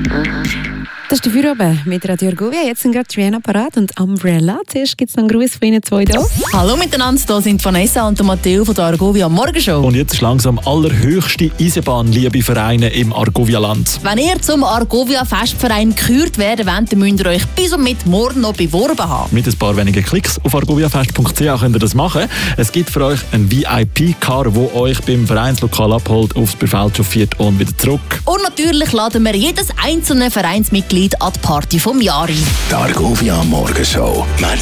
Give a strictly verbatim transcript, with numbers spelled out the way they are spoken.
Das ist der Feierabend mit Radio Argovia. Jetzt sind gerade Triana parat und Umbrella. Zuerst gibt es noch einen Gruß von Ihnen zwei hier. Hallo miteinander, hier sind Vanessa und Matteo von der Argovia Morgenshow. Und jetzt ist langsam allerhöchste Eisenbahnliebe-Vereine im Argovia-Land. Wenn ihr zum Argovia-Festverein gekürt werden wollt, dann müsst ihr euch bis und mit morgen noch beworben haben. Mit ein paar wenigen Klicks auf argoviafest punkt c h könnt ihr das machen. Es gibt für euch ein V I P-Car, das euch beim Vereinslokal abholt, aufs Befeld chauffiert und wieder zurück. Und natürlich laden wir jedes einzelne Vereinsmitglied an die Party vom Jahr ein. Die Argovia Morgenshow.